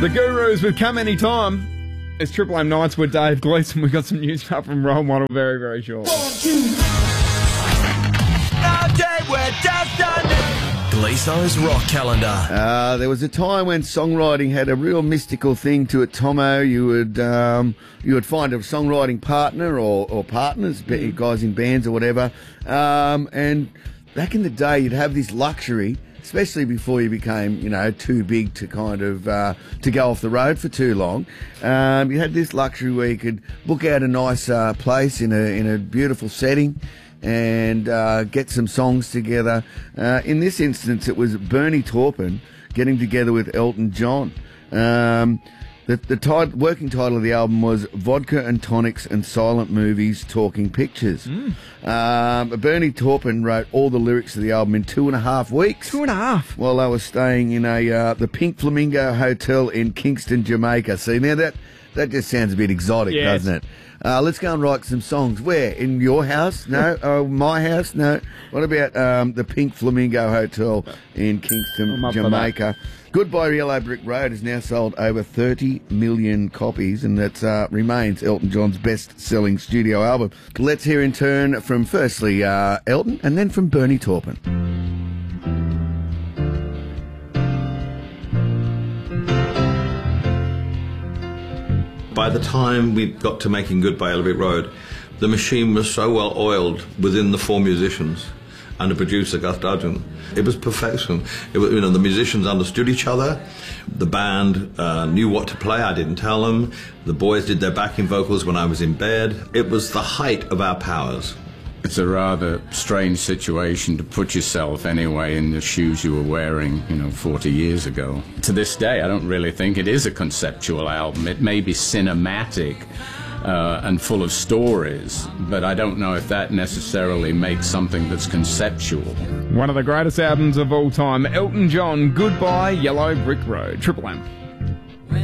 The Gurus with Come Anytime. It's Triple M Nights with Dave Gleeson. We've got some news up from Role Model very, very short. Gleeson's Rock Calendar. There was a time when songwriting had a real mystical thing to it, Tomo. You would find a songwriting partner or partners, guys in bands or whatever. And back in the day, you'd have this luxury, especially before you became, too big to kind of to go off the road for too long. You had this luxury where you could book out a nice place in a beautiful setting and get some songs together. In this instance, it was Bernie Taupin getting together with Elton John. The working title of the album was Vodka and Tonics and Silent Movies Talking Pictures. Bernie Taupin wrote all the lyrics of the album in 2.5 weeks. 2.5? While they were staying in the Pink Flamingo Hotel in Kingston, Jamaica. See, now that just sounds a bit exotic, doesn't it? Let's go and write some songs. Where? In your house? No. My house? No. What about the Pink Flamingo Hotel in Kingston, Jamaica? Goodbye Yellow Brick Road has now sold over 30 million copies, and that remains Elton John's best-selling studio album. Let's hear in turn from firstly Elton and then from Bernie Taupin. By the time we got to making Goodbye Yellow Brick Road, the machine was so well oiled within the 4 musicians and the producer, Gus Dudgeon. It was perfection. It was, the musicians understood each other. The band knew what to play. I didn't tell them. The boys did their backing vocals when I was in bed. It was the height of our powers. It's a rather strange situation to put yourself, anyway, in the shoes you were wearing, 40 years ago. To this day, I don't really think it is a conceptual album. It may be cinematic and full of stories, but I don't know if that necessarily makes something that's conceptual. One of the greatest albums of all time, Elton John, Goodbye Yellow Brick Road. Triple M.